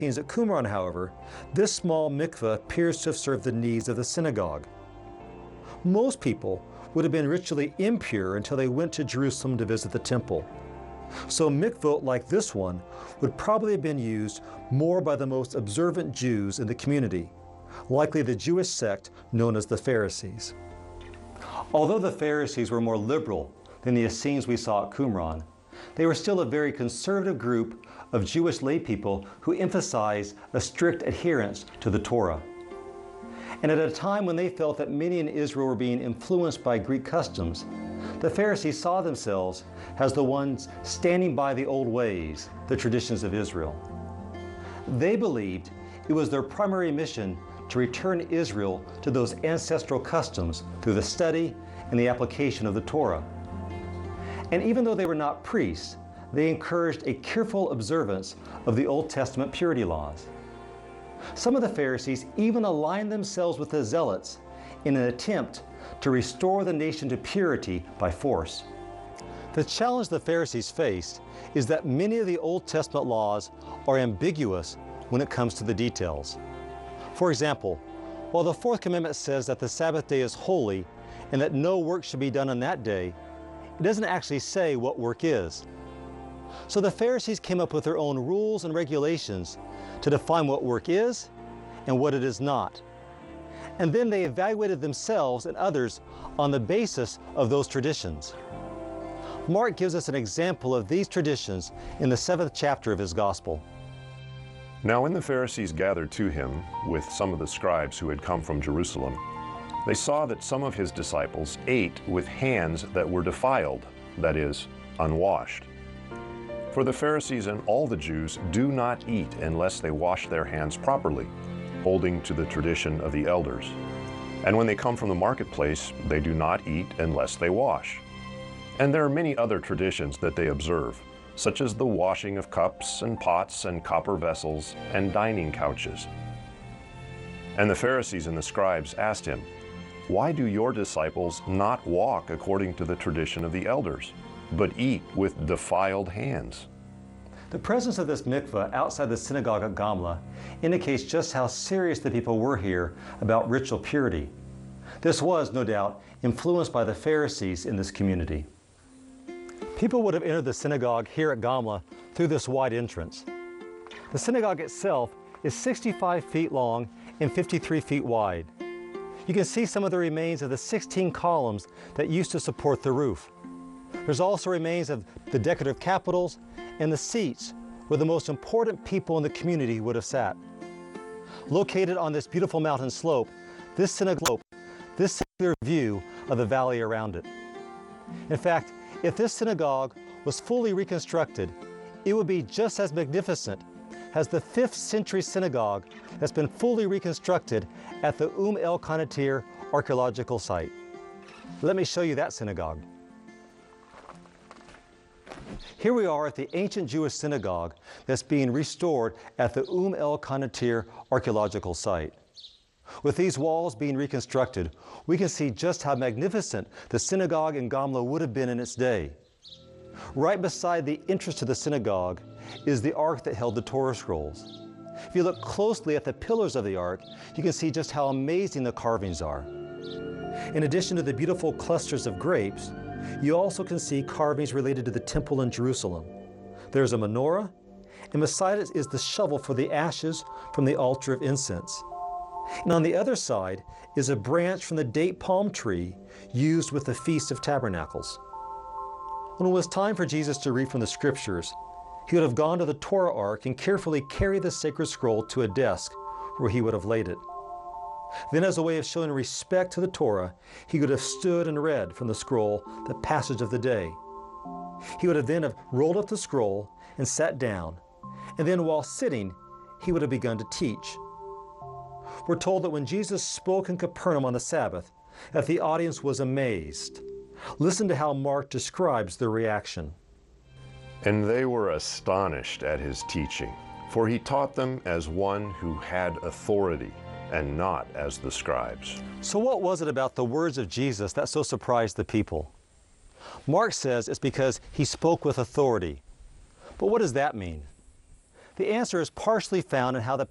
at Qumran, however, this small mikveh appears to have served the needs of the synagogue. Most people would have been ritually impure until they went to Jerusalem to visit the temple. So mikvot like this one would probably have been used more by the most observant Jews in the community, likely the Jewish sect known as the Pharisees. Although the Pharisees were more liberal than the Essenes we saw at Qumran, they were still a very conservative group of Jewish laypeople who emphasized a strict adherence to the Torah. And at a time when they felt that many in Israel were being influenced by Greek customs, the Pharisees saw themselves as the ones standing by the old ways, the traditions of Israel. They believed it was their primary mission to return Israel to those ancestral customs through the study and the application of the Torah. And even though they were not priests, they encouraged a careful observance of the Old Testament purity laws. Some of the Pharisees even aligned themselves with the Zealots in an attempt to restore the nation to purity by force. The challenge the Pharisees faced is that many of the Old Testament laws are ambiguous when it comes to the details. For example, while the Fourth Commandment says that the Sabbath day is holy and that no work should be done on that day, it doesn't actually say what work is. So the Pharisees came up with their own rules and regulations to define what work is and what it is not. And then they evaluated themselves and others on the basis of those traditions. Mark gives us an example of these traditions in the 7th chapter of his Gospel. Now when the Pharisees gathered to him with some of the scribes who had come from Jerusalem, they saw that some of his disciples ate with hands that were defiled, that is, unwashed. For the Pharisees and all the Jews do not eat unless they wash their hands properly, holding to the tradition of the elders. And when they come from the marketplace, they do not eat unless they wash. And there are many other traditions that they observe, such as the washing of cups and pots and copper vessels and dining couches. And the Pharisees and the scribes asked him, "Why do your disciples not walk according to the tradition of the elders, but eat with defiled hands?" The presence of this mikveh outside the synagogue at Gamla indicates just how serious the people were here about ritual purity. This was, no doubt, influenced by the Pharisees in this community. People would have entered the synagogue here at Gamla through this wide entrance. The synagogue itself is 65 feet long and 53 feet wide. You can see some of the remains of the 16 columns that used to support the roof. There's also remains of the decorative capitals and the seats where the most important people in the community would have sat. Located on this beautiful mountain slope, this synagogue this clear view of the valley around it. In fact, if this synagogue was fully reconstructed, it would be just as magnificent as the 5th century synagogue that's been fully reconstructed at the El Qanatir archaeological site. Let me show you that synagogue. Here we are at the ancient Jewish synagogue that's being restored at the El Qanatir archaeological site. With these walls being reconstructed, we can see just how magnificent the synagogue in Gamla would have been in its day. Right beside the entrance to the synagogue is the ark that held the Torah scrolls. If you look closely at the pillars of the ark, you can see just how amazing the carvings are. In addition to the beautiful clusters of grapes, you also can see carvings related to the temple in Jerusalem. There's a menorah, and beside it is the shovel for the ashes from the altar of incense. And on the other side is a branch from the date palm tree used with the Feast of Tabernacles. When it was time for Jesus to read from the scriptures, he would have gone to the Torah ark and carefully carried the sacred scroll to a desk where he would have laid it. Then, as a way of showing respect to the Torah, he would have stood and read from the scroll the passage of the day. He would have then rolled up the scroll and sat down, and then while sitting, he would have begun to teach. We're told that when Jesus spoke in Capernaum on the Sabbath, that the audience was amazed. Listen to how Mark describes their reaction. And they were astonished at his teaching, for he taught them as one who had authority, and not as the scribes. So what was it about the words of Jesus that so surprised the people? Mark says it's because he spoke with authority. But what does that mean? The answer is partially found in how the